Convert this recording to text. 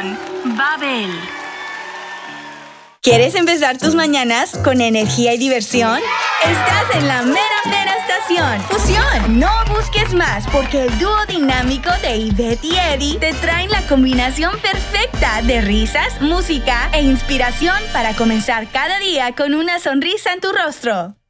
con Babel. ¿Quieres empezar tus mañanas con energía y diversión? Estás en la mera estación. ¡Fusión! No busques más, porque el dúo dinámico de Ivette y Eddie te traen la combinación perfecta de risas, música e inspiración para comenzar cada día con una sonrisa en tu rostro.